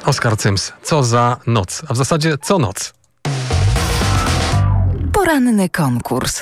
Oskar Cyms. Co za noc. A w zasadzie co noc. Poranny konkurs.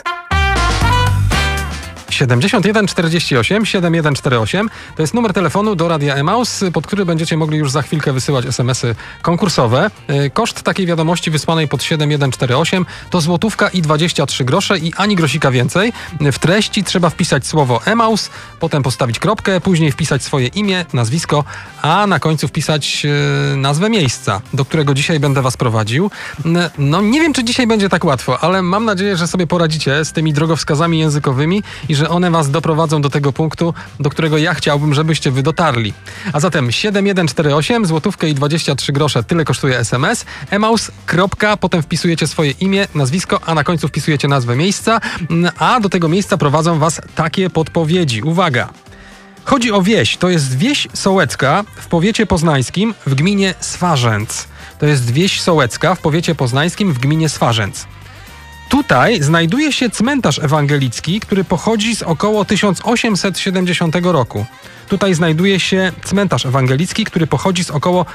7148 7148 to jest numer telefonu do Radia Emaus, pod który będziecie mogli już za chwilkę wysyłać SMS-y konkursowe. Koszt takiej wiadomości wysłanej pod 7148 to złotówka i 23 grosze i ani grosika więcej. W treści trzeba wpisać słowo Emaus, potem postawić kropkę, później wpisać swoje imię, nazwisko, a na końcu wpisać nazwę miejsca, do którego dzisiaj będę was prowadził. No nie wiem, czy dzisiaj będzie tak łatwo, ale mam nadzieję, że sobie poradzicie z tymi drogowskazami językowymi i że one was doprowadzą do tego punktu, do którego ja chciałbym, żebyście wy dotarli. A zatem 7148, złotówkę i 23 grosze, tyle kosztuje SMS. Emaus, kropka, potem wpisujecie swoje imię, nazwisko, a na końcu wpisujecie nazwę miejsca, a do tego miejsca prowadzą was takie podpowiedzi. Uwaga! Chodzi o wieś. To jest wieś sołecka w powiecie poznańskim w gminie Swarzędz. To jest wieś sołecka w powiecie poznańskim w gminie Swarzędz. Tutaj znajduje się cmentarz ewangelicki, który pochodzi z około 1870 roku. Tutaj znajduje się cmentarz ewangelicki, który pochodzi z około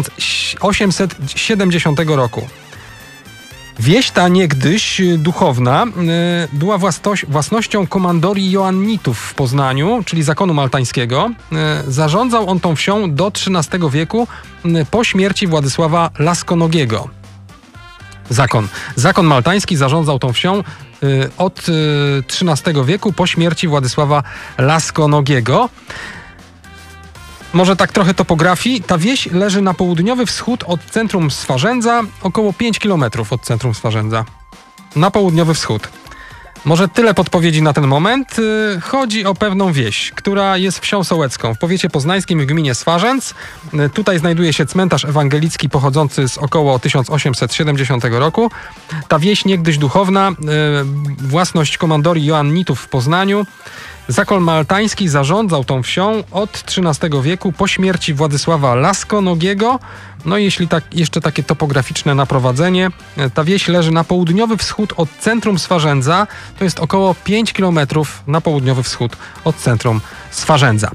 1870 roku. Wieś ta niegdyś duchowna była własnością komandorii Joannitów w Poznaniu, czyli zakonu maltańskiego. Zarządzał on tą wsią do XIII wieku po śmierci Władysława Laskonogiego. Zakon maltański zarządzał tą wsią od XIII wieku po śmierci Władysława Laskonogiego. Może tak trochę topografii. Ta wieś leży na południowy wschód od centrum Swarzędza, około 5 km od centrum Swarzędza. Na południowy wschód. Może tyle podpowiedzi na ten moment. Chodzi o pewną wieś, która jest wsią sołecką w powiecie poznańskim w gminie Swarzędz. Tutaj znajduje się cmentarz ewangelicki pochodzący z około 1870 roku. Ta wieś niegdyś duchowna, własność komandorii Joannitów w Poznaniu. Zakon maltański zarządzał tą wsią od XIII wieku po śmierci Władysława Laskonogiego. No i jeśli tak, jeszcze takie topograficzne naprowadzenie, ta wieś leży na południowy wschód od centrum Swarzędza. To jest około 5 km na południowy wschód od centrum Swarzędza.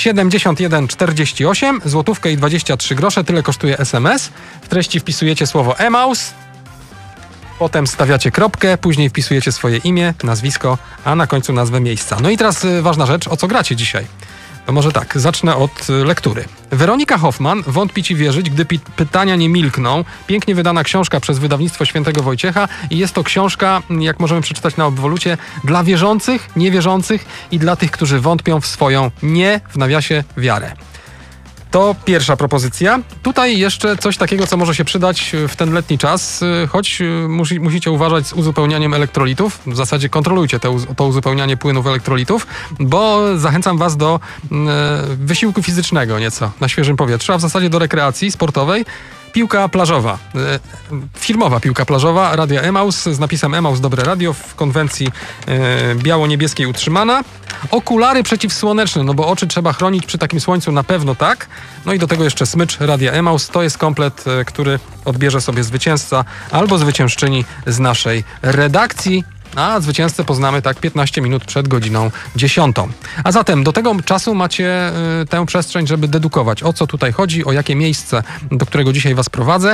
7148, złotówkę i 23 grosze, tyle kosztuje SMS. W treści wpisujecie słowo Emaus. Potem stawiacie kropkę, później wpisujecie swoje imię, nazwisko, a na końcu nazwę miejsca. No i teraz ważna rzecz, o co gracie dzisiaj? To może tak, zacznę od lektury. Weronika Hoffman, Wątpić i wierzyć, gdy pytania nie milkną. Pięknie wydana książka przez wydawnictwo Świętego Wojciecha i jest to książka, jak możemy przeczytać na obwolucie, dla wierzących, niewierzących i dla tych, którzy wątpią w swoją w nawiasie wiarę. To pierwsza propozycja. Tutaj jeszcze coś takiego, co może się przydać w ten letni czas, choć musicie uważać z uzupełnianiem elektrolitów. W zasadzie kontrolujcie to uzupełnianie płynów elektrolitów, bo zachęcam was do wysiłku fizycznego nieco na świeżym powietrzu, a w zasadzie do rekreacji sportowej. Piłka plażowa, firmowa piłka plażowa Radia Emaus z napisem Emaus Dobre Radio w konwencji biało-niebieskiej utrzymana. Okulary przeciwsłoneczne, no bo oczy trzeba chronić przy takim słońcu na pewno tak. No i do tego jeszcze smycz Radia Emaus. To jest komplet, który odbierze sobie zwycięzca albo zwyciężczyni z naszej redakcji. A zwycięzcę poznamy tak 15 minut przed godziną 10. A zatem do tego czasu macie tę przestrzeń, żeby dedukować, o co tutaj chodzi, o jakie miejsce, do którego dzisiaj was prowadzę.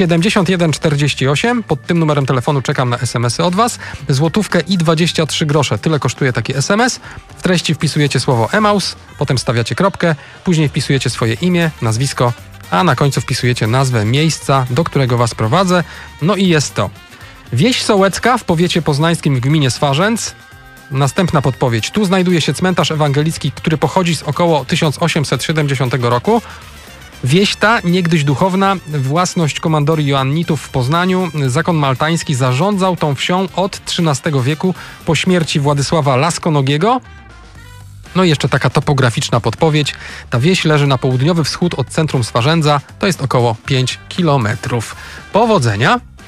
7148, pod tym numerem telefonu czekam na SMS-y od was. Złotówkę i 23 grosze, tyle kosztuje taki SMS. W treści wpisujecie słowo Emaus, potem stawiacie kropkę, później wpisujecie swoje imię, nazwisko, a na końcu wpisujecie nazwę miejsca, do którego was prowadzę. No i jest to wieś sołecka w powiecie poznańskim w gminie Swarzędz. Następna podpowiedź. Tu znajduje się cmentarz ewangelicki, który pochodzi z około 1870 roku. Wieś ta, niegdyś duchowna, własność komandorii Joannitów w Poznaniu. Zakon maltański zarządzał tą wsią od XIII wieku po śmierci Władysława Laskonogiego. No i jeszcze taka topograficzna podpowiedź. Ta wieś leży na południowy wschód od centrum Swarzędza. To jest około 5 kilometrów. Powodzenia!